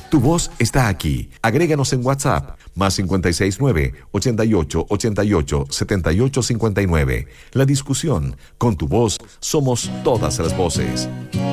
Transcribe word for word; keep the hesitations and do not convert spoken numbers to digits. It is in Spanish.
Tu voz está aquí. Agréganos en WhatsApp, más cinco seis nueve, ochenta y ocho, ochenta y ocho, setenta y ocho cincuenta y nueve. La discusión, con tu voz, somos todas las voces.